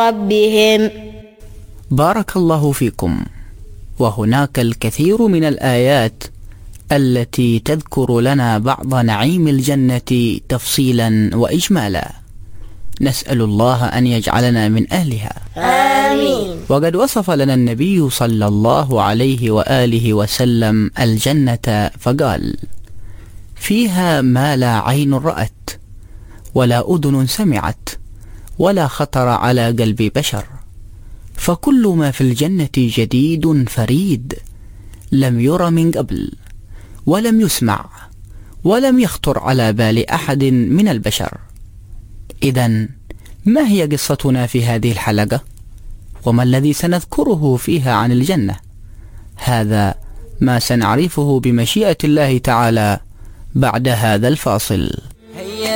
ربهم. بارك الله فيكم. وهناك الكثير من الآيات التي تذكر لنا بعض نعيم الجنة تفصيلا وإجمالا، نسأل الله أن يجعلنا من أهلها. آمين. وقد وصف لنا النبي صلى الله عليه وآله وسلم الجنة فقال: فيها ما لا عين رأت ولا أذن سمعت ولا خطر على قلب بشر، فكل ما في الجنة جديد فريد، لم ير من قبل ولم يسمع ولم يخطر على بال أحد من البشر. إذن ما هي قصتنا في هذه الحلقة؟ وما الذي سنذكره فيها عن الجنة؟ هذا ما سنعرفه بمشيئة الله تعالى بعد هذا الفاصل.